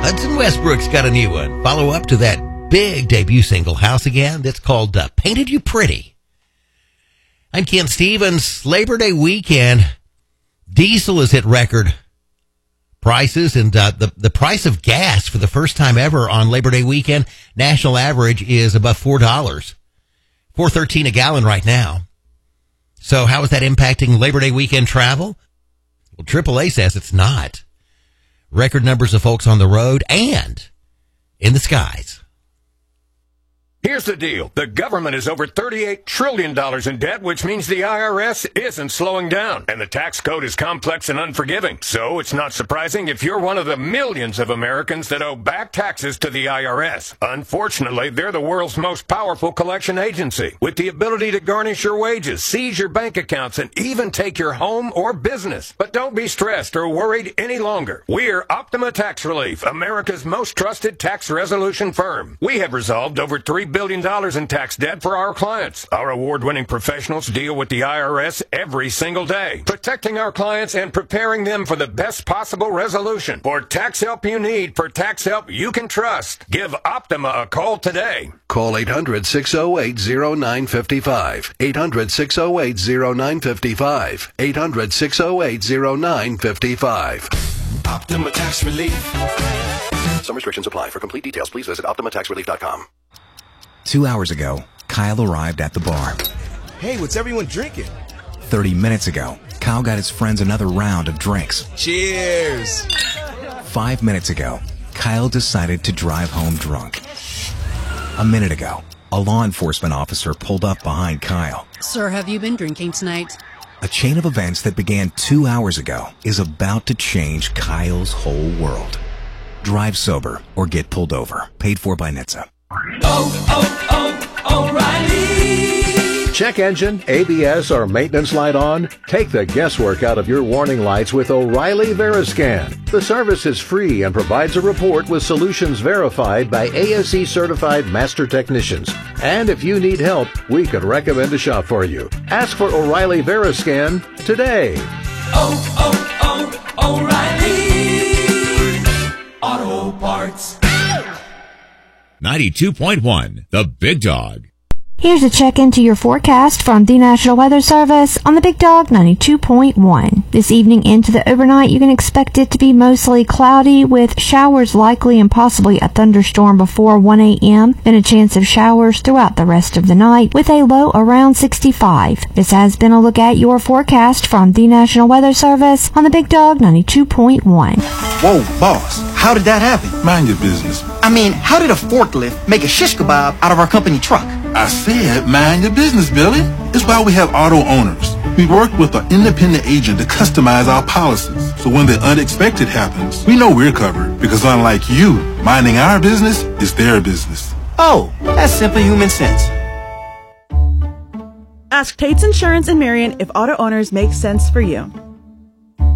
Hudson Westbrook's got a new one. Follow up to that big debut single, House Again, that's called Painted You Pretty. I'm Ken Stevens. Labor Day weekend, diesel has hit record prices, and the price of gas for the first time ever on Labor Day weekend, national average is above $4. $4.13 a gallon right now. So how is that impacting Labor Day weekend travel? Well, AAA says it's not. Record numbers of folks on the road and in the skies. Here's the deal. The government is over $38 trillion in debt, which means the IRS isn't slowing down. And the tax code is complex and unforgiving. So it's not surprising if you're one of the millions of Americans that owe back taxes to the IRS. Unfortunately, they're the world's most powerful collection agency, with the ability to garnish your wages, seize your bank accounts, and even take your home or business. But don't be stressed or worried any longer. We're Optima Tax Relief, America's most trusted tax resolution firm. We have resolved over $3 billion in tax debt for our clients. Our award-winning professionals deal with the IRS every single day, protecting our clients and preparing them for the best possible resolution. For tax help you need, for tax help you can trust, give Optima a call today. Call 800-608-0955. 800-608-0955. 800-608-0955. Optima Tax Relief. Some restrictions apply. For complete details, please visit OptimaTaxRelief.com. 2 hours ago, Kyle arrived at the bar. Hey, what's everyone drinking? 30 minutes ago, Kyle got his friends another round of drinks. Cheers! 5 minutes ago, Kyle decided to drive home drunk. A minute ago, a law enforcement officer pulled up behind Kyle. Sir, have you been drinking tonight? A chain of events that began 2 hours ago is about to change Kyle's whole world. Drive sober or get pulled over. Paid for by NHTSA. O'Reilly. Check engine, ABS, or maintenance light on? Take the guesswork out of your warning lights with O'Reilly Veriscan. The service is free and provides a report with solutions verified by ASE certified master technicians. And if you need help, we could recommend a shop for you. Ask for O'Reilly Veriscan today. O'Reilly Auto Parts. 92.1, The Big Dog. Here's a check into your forecast from the National Weather Service on the Big Dog 92.1. This evening into the overnight, you can expect it to be mostly cloudy with showers likely and possibly a thunderstorm before 1 a.m., then a chance of showers throughout the rest of the night with a low around 65. This has been a look at your forecast from the National Weather Service on the Big Dog 92.1. Whoa, boss, how did that happen? Mind your business. I mean, how did a forklift make a shish kebab out of our company truck? I said, mind your business, Billy. It's why we have auto owners. We work with an independent agent to customize our policies. So when the unexpected happens, we know we're covered. Because unlike you, minding our business is their business. Oh, that's simple human sense. Ask Tate's Insurance in Marion if auto owners make sense for you.